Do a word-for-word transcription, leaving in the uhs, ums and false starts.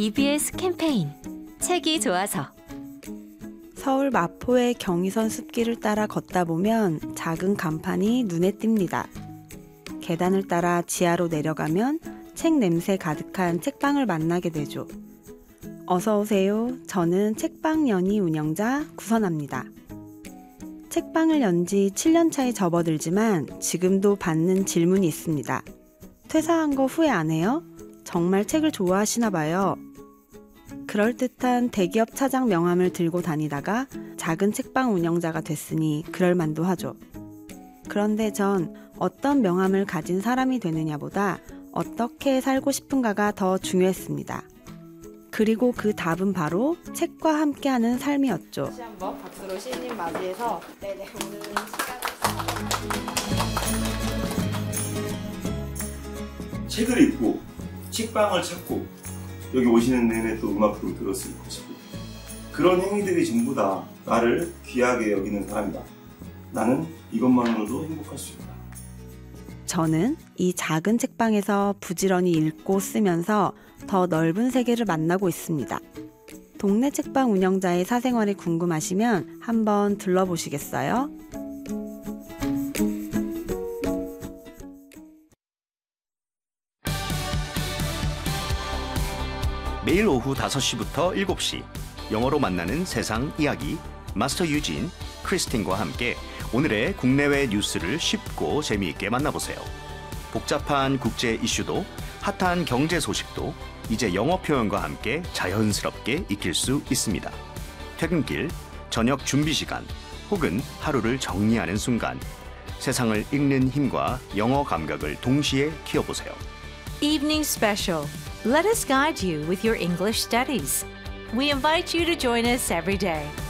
이비에스 캠페인 책이 좋아서. 서울 마포의 경의선 숲길을 따라 걷다 보면 작은 간판이 눈에 띕니다. 계단을 따라 지하로 내려가면 책 냄새 가득한 책방을 만나게 되죠. 어서 오세요. 저는 책방 연희 운영자 구선아입니다. 책방을 연 지 칠 년 차에 접어들지만 지금도 받는 질문이 있습니다. 퇴사한 거 후회 안 해요? 정말 책을 좋아하시나 봐요. 그럴듯한 대기업 차장 명함을 들고 다니다가 작은 책방 운영자가 됐으니 그럴만도 하죠. 그런데 전 어떤 명함을 가진 사람이 되느냐보다 어떻게 살고 싶은가가 더 중요했습니다. 그리고 그 답은 바로 책과 함께하는 삶이었죠. 다시 한번 박수로 시인님 맞이해서 네네 오늘 시간을 책을 읽고 책방을 찾고 여기 오시는 내내 또 음악도 들었을 것이고 그런 행위들이 전부 다 나를 귀하게 여기는 사람이다. 나는 이것만으로도 행복할 수 있다. 저는 이 작은 책방에서 부지런히 읽고 쓰면서 더 넓은 세계를 만나고 있습니다. 동네 책방 운영자의 사생활이 궁금하시면 한번 들러보시겠어요? 매일 오후 다섯 시부터 일곱 시 영어로 만나는 세상 이야기 마스터 유진, 크리스틴과 함께 오늘의 국내외 뉴스를 쉽고 재미있게 만나보세요. 복잡한 국제 이슈도 핫한 경제 소식도 이제 영어 표현과 함께 자연스럽게 익힐 수 있습니다. 퇴근길, 저녁 준비 시간 혹은 하루를 정리하는 순간 세상을 읽는 힘과 영어 감각을 동시에 키워보세요. Evening Special. Let us guide you with your English studies. We invite you to join us every day.